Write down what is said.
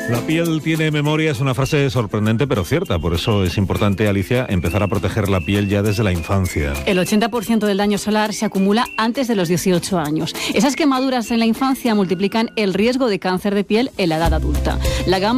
La piel tiene memoria es una frase sorprendente pero cierta, por eso es importante, Alicia, empezar a proteger la piel ya desde la infancia. El 80% del daño solar se acumula antes de los 18 años. Esas quemaduras en la infancia multiplican el riesgo de cáncer de piel en la edad adulta. La gama